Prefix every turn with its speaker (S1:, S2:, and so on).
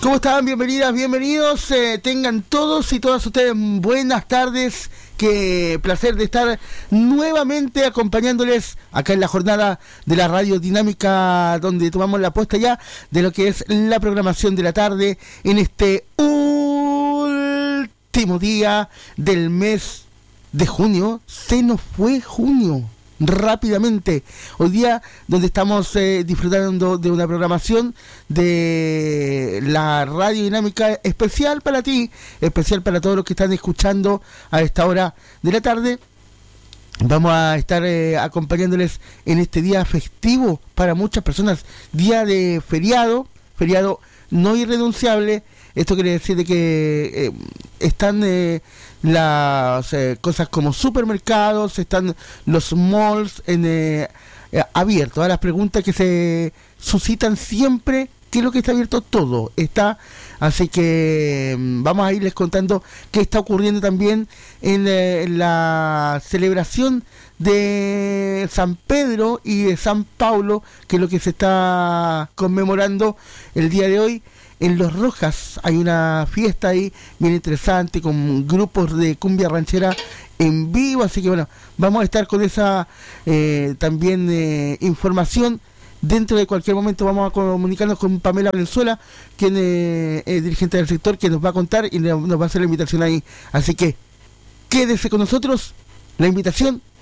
S1: ¿Cómo están? Bienvenidas, bienvenidos. Tengan todos y todas ustedes buenas tardes. Qué placer de estar nuevamente acompañándoles acá en la jornada de la Radio Dinámica, donde tomamos la apuesta ya de lo que es la programación de la tarde en este último día del mes de junio. Se nos fue junio rápidamente. Hoy día donde estamos disfrutando de una programación de la Radio Dinámica especial para ti, especial para todos los que están escuchando a esta hora de la tarde. Vamos a estar acompañándoles en este día festivo para muchas personas, día de feriado no irrenunciable. Esto quiere decir de que están las cosas como supermercados, están los malls abiertos. A las preguntas que se suscitan siempre, ¿qué es lo que está abierto? Todo está. Así que vamos a irles contando qué está ocurriendo también en la celebración de San Pedro y de San Pablo, que es lo que se está conmemorando el día de hoy. En Los Rojas hay una fiesta ahí bien interesante con grupos de cumbia ranchera en vivo, así que bueno, vamos a estar con esa también información. Dentro de cualquier momento vamos a comunicarnos con Pamela Valenzuela, quien es dirigente del sector, que nos va a contar y nos va a hacer la invitación ahí. Así que quédese con nosotros, la invitación